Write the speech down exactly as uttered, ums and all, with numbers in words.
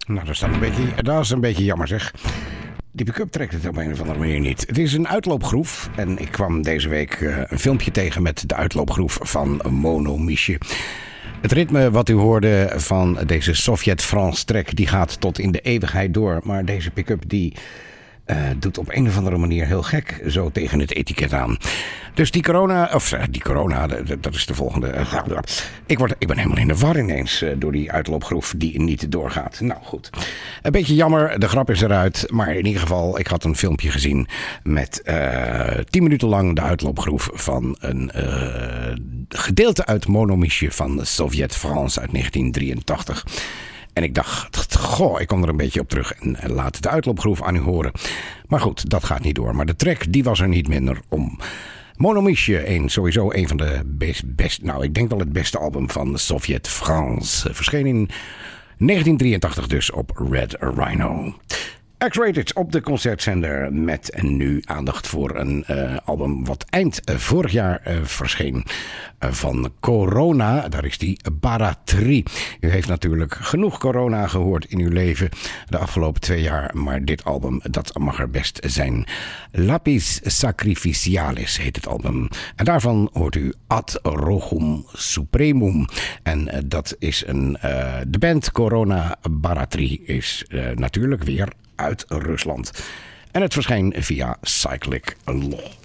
Nou, dat is, dan een beetje, dat is een beetje jammer zeg. Die pick-up trekt het op een of andere manier niet. Het is een uitloopgroef en ik kwam deze week uh, een filmpje tegen met de uitloopgroef van Monomiesje. Het ritme wat u hoorde van deze Sovjet-France track, die gaat tot in de eeuwigheid door. Maar deze pick-up die uh, doet op een of andere manier heel gek zo tegen het etiket aan. Dus die corona, of uh, die corona, dat is de volgende. Uh, ik, word, ik ben helemaal in de war ineens uh, door die uitloopgroef die niet doorgaat. Nou goed, een beetje jammer, de grap is eruit. Maar in ieder geval, ik had een filmpje gezien met uh, tien minuten lang de uitloopgroef van een uh, gedeelte uit Monomiesje van Sovjet-France uit negentien drieëntachtig. En ik dacht, goh, ik kom er een beetje op terug en laat de uitloopgroef aan u horen. Maar goed, dat gaat niet door. Maar de track, die was er niet minder om. Monomiesje, een, sowieso een van de best, best, nou ik denk wel het beste album van Sovjet-France. Verscheen in negentien drieëntachtig dus op Red Rhino. X-Rated op de concertzender met nu aandacht voor een uh, album wat eind uh, vorig jaar uh, verscheen uh, van Corona. Daar is die Baratri. U heeft natuurlijk genoeg corona gehoord in uw leven de afgelopen twee jaar, maar dit album dat mag er best zijn. Lapis Sacrificialis heet het album. En daarvan hoort u Ad Rogum Supremum. En uh, dat is een uh, de band Corona Baratri is uh, natuurlijk weer uit Rusland. En het verscheen via Cyclic Law.